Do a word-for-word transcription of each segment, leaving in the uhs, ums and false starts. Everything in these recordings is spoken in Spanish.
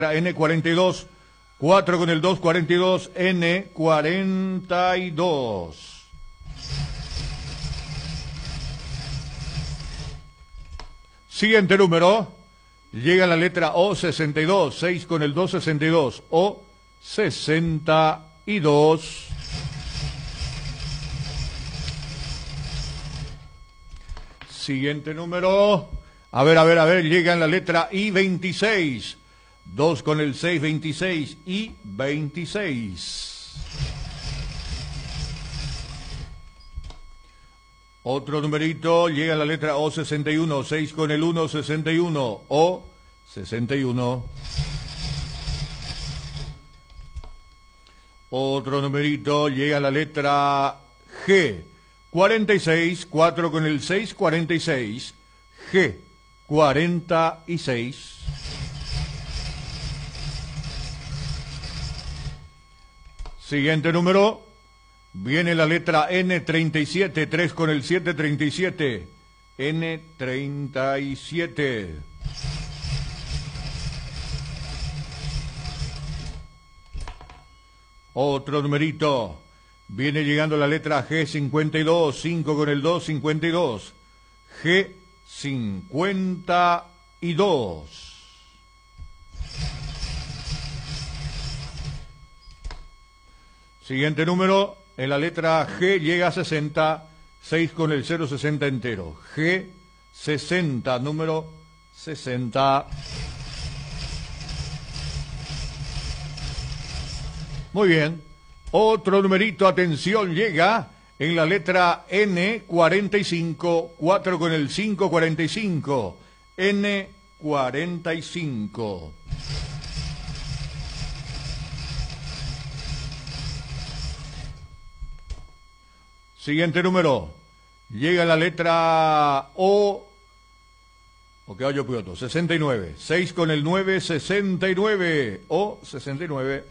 N cuarenta y dos, cuatro con el dos, cuarenta y dos, N cuarenta y dos. Siguiente número, llega la letra O sesenta y dos, seis con el dos, sesenta y dos, O sesenta y dos. Siguiente número, a ver, a ver, a ver, llega en la letra I veintiséis, dos con el seis, veintiséis, I veintiséis. Otro numerito, llega la letra O sesenta y uno, seis con el uno, sesenta y uno, O sesenta y uno. Otro numerito, llega la letra G, cuarenta y seis, cuatro con el seis, cuarenta y seis, G, cuarenta y seis. Siguiente número, viene la letra N treinta y siete, tres con el siete, treinta y siete, N treinta y siete. Otro numerito, viene llegando la letra G cincuenta y dos, cinco con el dos, cincuenta y dos, G cincuenta y dos. Siguiente número, en la letra G llega a sesenta, seis con el cero, sesenta entero. G sesenta, número sesenta. Muy bien. Otro numerito, atención, llega en la letra N cuarenta y cinco, cuatro con el cinco, cuarenta y cinco. N cuarenta y cinco. Siguiente número, llega la letra O, o que yo puedo, sesenta y nueve, seis con el nueve, sesenta y nueve, O sesenta y nueve.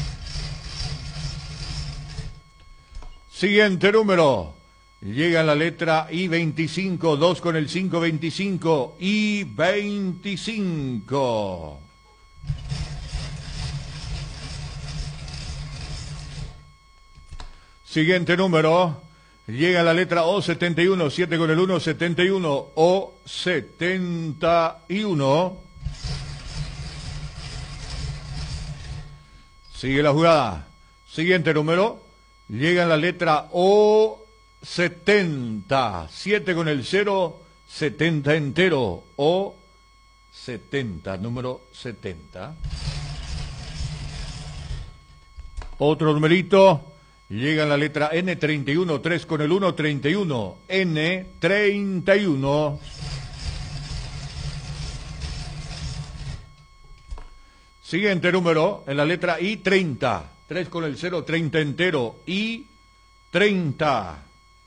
Siguiente número, llega la letra I veinticinco, dos con el cinco, veinticinco, I veinticinco. Siguiente número, llega la letra O setenta y uno, siete con el uno, setenta y uno, O setenta y uno. Sigue la jugada. Siguiente número, llega la letra O setenta, siete con el cero, setenta entero, O setenta, número setenta. Otro numerito. Llega la letra N treinta y uno, tres con el uno, treinta y uno, N treinta y uno. Siguiente número, en la letra I treinta, tres con el cero, treinta entero, I treinta.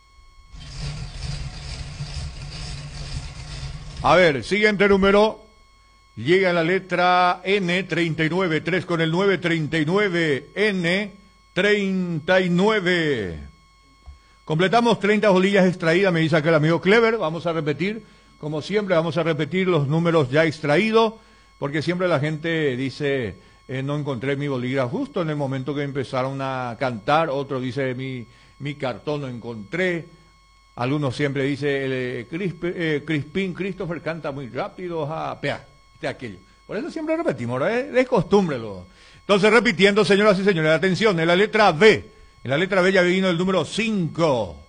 A ver, siguiente número, llega la letra N treinta y nueve, tres con el nueve, treinta y nueve, N treinta y nueve. Completamos treinta bolillas extraídas, me dice acá el amigo Clever. Vamos a repetir, como siempre, vamos a repetir los números ya extraídos, porque siempre la gente dice, eh, no encontré mi bolígrafo justo en el momento que empezaron a cantar. Otro dice, mi, mi cartón no encontré. Algunos siempre dice, el, eh, Crisp, eh, Crispín Christopher canta muy rápido, ja, pea, de aquello. Por eso siempre repetimos, ¿no? Es, es costumbre. Lo. Entonces, repitiendo, señoras y señores, atención, en la letra B, en la letra B ya vino el número cinco,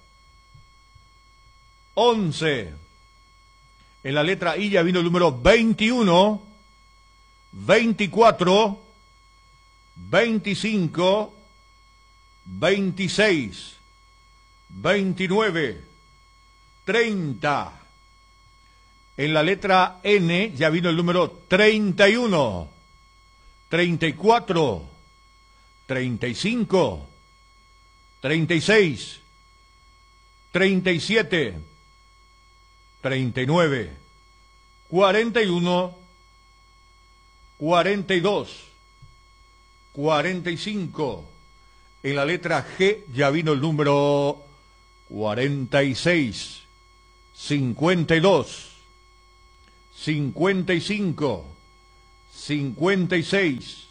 once, en la letra I ya vino el número veintiuno, veinticuatro, veinticinco, veintiséis, veintinueve, treinta. En la letra N ya vino el número treinta y uno, treinta y cuatro, treinta y cinco, treinta y seis, treinta y siete, treinta y nueve, cuarenta y uno, cuarenta y dos, cuarenta y cinco. En la letra G ya vino el número cuarenta y seis, cincuenta y dos, cincuenta y cinco, cincuenta y seis,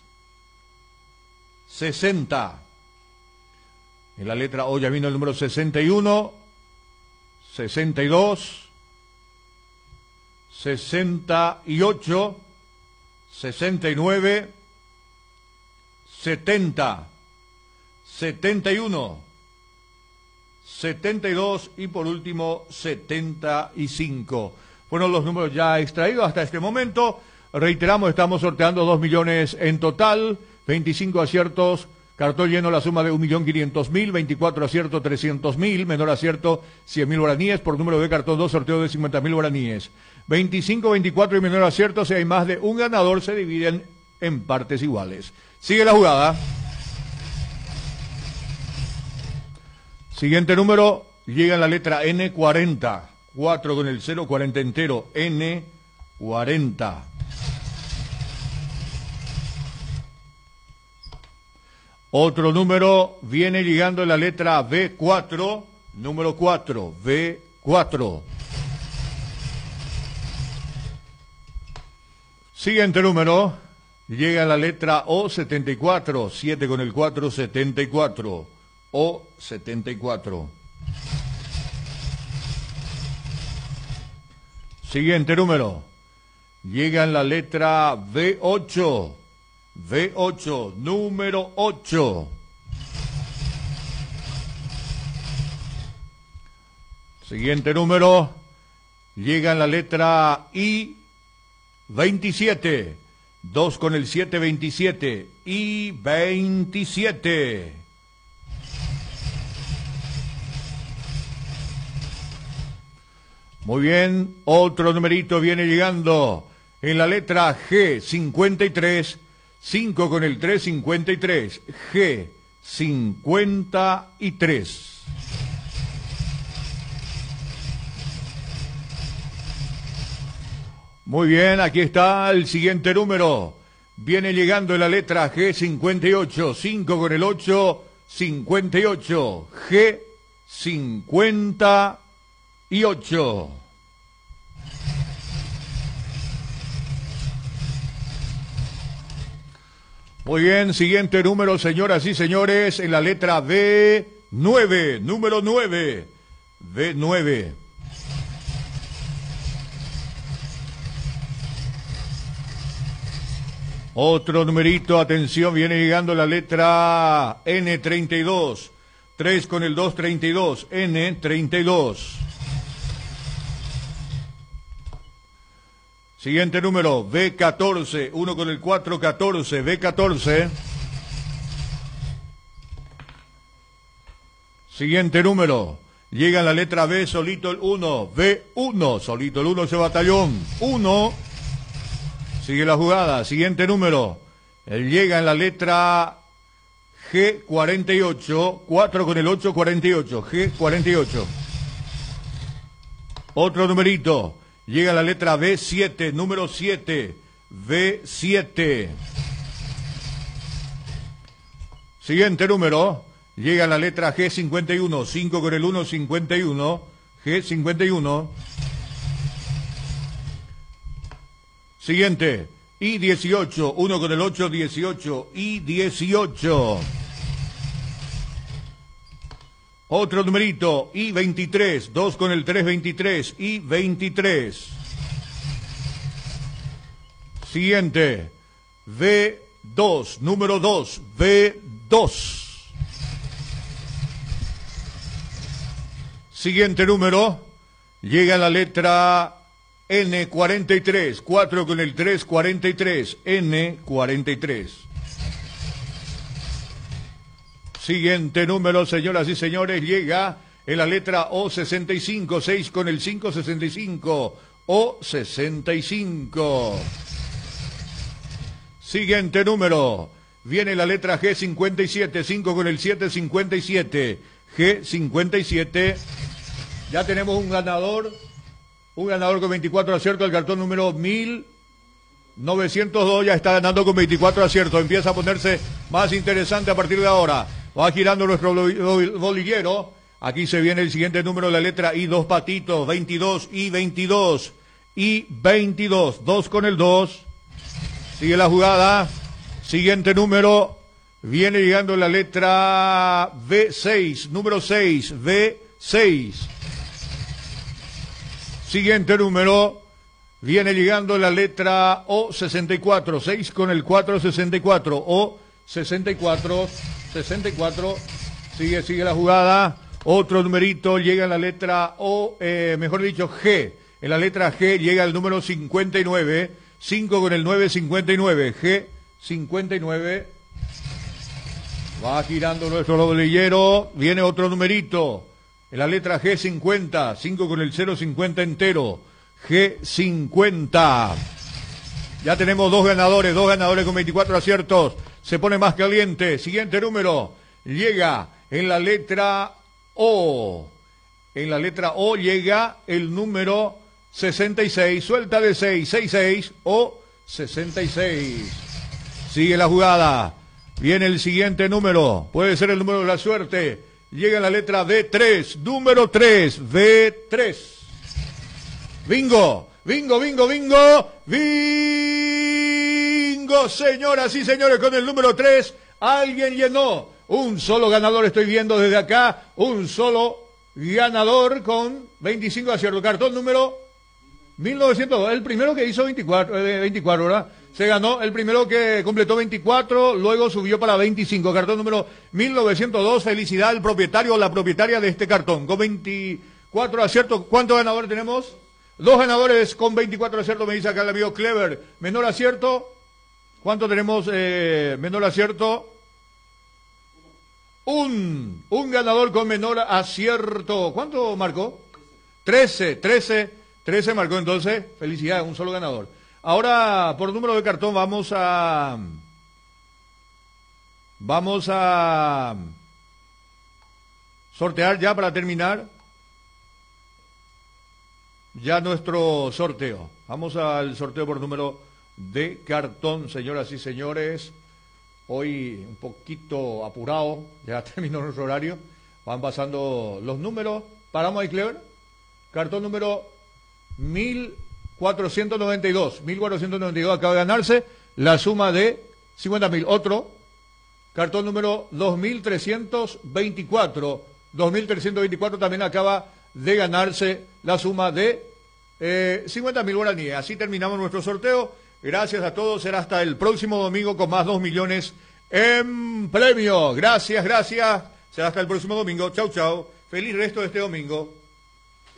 sesenta. En la letra O ya vino el número sesenta y uno, sesenta y dos, sesenta y ocho, sesenta y nueve, setenta, setenta y uno, setenta y dos y por último setenta y cinco. Fueron los números ya extraídos hasta este momento. Reiteramos, estamos sorteando dos millones en total, veinticinco aciertos, cartón lleno la suma de un millón quinientos mil, veinticuatro aciertos trescientos mil, menor acierto cien mil guaraníes, por número de cartón dos, sorteo de cincuenta mil guaraníes. veinticinco, veinticuatro y menor acierto, si hay más de un ganador se dividen en partes iguales. Sigue la jugada. Siguiente número, llega en la letra N cuarenta, cuatro con el cero, cuarenta entero, N cuarenta. Otro número viene llegando en la letra B cuatro, número cuatro, B cuatro. Siguiente número, llega la letra O setenta y cuatro, siete con el cuatro, setenta y cuatro, O setenta y cuatro. Siguiente número, llega en la letra B ocho, B ocho, número ocho. Siguiente número, llega en la letra I veintisiete, dos con el siete, veintisiete, I veintisiete. Muy bien, otro numerito viene llegando en la letra G cincuenta y tres, cinco con el tres, cincuenta y tres, G cincuenta y tres. Muy bien, aquí está el siguiente número. Viene llegando en la letra G cincuenta y ocho, cinco con el ocho, cincuenta y ocho, G cincuenta y ocho. Muy bien, siguiente número, señoras y señores, en la letra B nueve, número nueve, B nueve. Otro numerito, atención, viene llegando la letra N treinta y dos, tres con el dos, treinta y dos, N treinta y dos. Siguiente número, B catorce, uno con el cuatro, catorce, B catorce. Siguiente número, llega la letra B, solito el uno, B uno, solito el uno, ese batallón, uno. Sigue la jugada, siguiente número, él llega en la letra G cuarenta y ocho, cuatro con el ocho, cuarenta y ocho, G cuarenta y ocho. Otro numerito. Llega la letra B siete, número siete, B siete. Siguiente número, llega la letra G cincuenta y uno, cinco con el uno, cincuenta y uno, G cincuenta y uno. Siguiente, I dieciocho, uno con el ocho, dieciocho, I dieciocho. Otro numerito, I veintitrés, dos con el tres, veintitrés, I veintitrés. Siguiente, B dos, número dos, B dos. Siguiente número, llega la letra N cuarenta y tres, cuatro con el tres, cuarenta y tres, N cuarenta y tres. Siguiente número, señoras y señores, llega en la letra O sesenta y cinco, seis con el cinco, sesenta y cinco, O sesenta y cinco. Siguiente número, viene la letra G cincuenta y siete, cinco con el siete, cincuenta y siete, G cincuenta y siete. Ya tenemos un ganador, un ganador con veinticuatro aciertos, el cartón número mil novecientos dos ya está ganando con veinticuatro aciertos, empieza a ponerse más interesante a partir de ahora. Va girando nuestro bolillero. Aquí se viene el siguiente número, la letra I, dos patitos, veintidós, I veintidós, I veintidós, dos con el dos, Sigue la jugada. Siguiente número. Viene llegando la letra V seis. Número seis. V seis. Siguiente número. Viene llegando la letra O sesenta y cuatro. seis con el cuatro, sesenta y cuatro. O sesenta y cuatro. sesenta y cuatro. Sigue, sigue la jugada. Otro numerito. Llega la letra O, eh, mejor dicho, G. En la letra G llega el número cincuenta y nueve. cinco con el nueve, cincuenta y nueve. G, cincuenta y nueve. Va girando nuestro doblillero. Viene otro numerito. En la letra G, cincuenta. cinco con el cero, cincuenta entero. G, cincuenta. Ya tenemos dos ganadores. Dos ganadores con veinticuatro aciertos. Se pone más caliente. Siguiente número. Llega en la letra O. En la letra O llega el número sesenta y seis. Suelta de seis. sesenta y seis o sesenta y seis. Sigue la jugada. Viene el siguiente número. Puede ser el número de la suerte. Llega la letra D tres. Número tres. V tres. Bingo. Bingo, bingo, bingo. Bingo. Señoras y señores, con el número tres. Alguien llenó. Un solo ganador estoy viendo desde acá. Un solo ganador con veinticinco aciertos. Cartón número mil novecientos dos. El primero que hizo veinticuatro, eh, veinticuatro, ¿verdad? Se ganó el primero que completó veinticuatro, luego subió para veinticinco. Cartón número mil novecientos dos. Felicidad al propietario o la propietaria de este cartón. Con veinticuatro aciertos. ¿Cuántos ganadores tenemos? Dos ganadores con veinticuatro aciertos, me dice acá el amigo Clever. Menor acierto. ¿Cuánto tenemos eh, menor acierto? Un, un ganador con menor acierto. ¿Cuánto marcó? Trece, trece, trece marcó entonces. Felicidades, un solo ganador. Ahora, por número de cartón, vamos a... Vamos a... sortear ya para terminar. Ya nuestro sorteo. Vamos al sorteo por número de cartón, señoras y señores. Hoy un poquito apurado, ya terminó nuestro horario. Van pasando los números. Paramos ahí, Clever. Cartón número mil cuatrocientos noventa y dos. mil cuatrocientos noventa y dos acaba de ganarse la suma de cincuenta mil. Otro. Cartón número dos mil trescientos veinticuatro. dos mil trescientos veinticuatro también acaba de ganarse la suma de eh, cincuenta mil guaraníes. Así terminamos nuestro sorteo. Gracias a todos. Será hasta el próximo domingo con más dos millones en premio. Gracias, gracias. Será hasta el próximo domingo. Chau, chau. Feliz resto de este domingo.